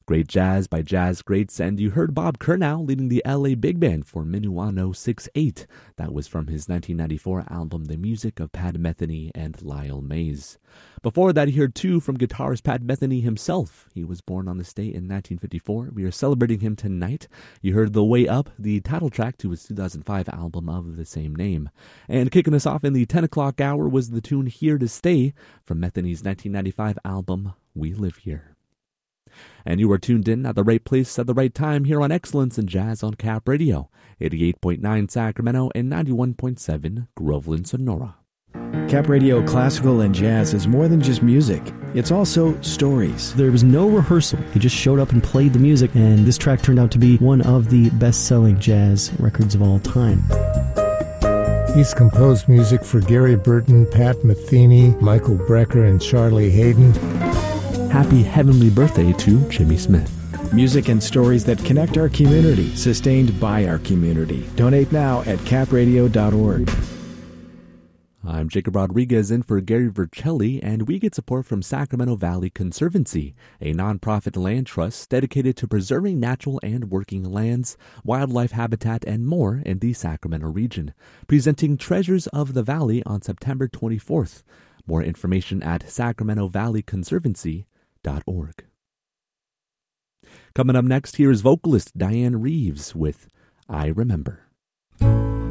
Great jazz by jazz greats, and you heard Bob Curnow leading the LA Big Band for Minuano 6/8. That was from his 1994 album The Music of Pat Metheny and Lyle Mays. Before that, you heard two from guitarist Pat Metheny himself. He was born on this day in 1954. We are celebrating him tonight. You heard The Way Up, the title track to his 2005 album of the same name. And kicking us off in the 10 o'clock hour was the tune Here to Stay from Metheny's 1995 album We Live Here. And you are tuned in at the right place at the right time here on Excellence in Jazz on Cap Radio, 88.9 Sacramento and 91.7 Groveland, Sonora. Cap Radio Classical and Jazz is more than just music. It's also stories. There was no rehearsal. He just showed up and played the music, and this track turned out to be one of the best-selling jazz records of all time. He's composed music for Gary Burton, Pat Metheny, Michael Brecker, and Charlie Hayden. Happy heavenly birthday to Jimmy Smith. Music and stories that connect our community, sustained by our community. Donate now at capradio.org. I'm Jacob Rodriguez in for Gary Vercelli, and we get support from Sacramento Valley Conservancy, a nonprofit land trust dedicated to preserving natural and working lands, wildlife habitat, and more in the Sacramento region, presenting Treasures of the Valley on September 24th. More information at sacramentovalleyconservancy.org. Coming up next, here is vocalist Diane Reeves with I Remember.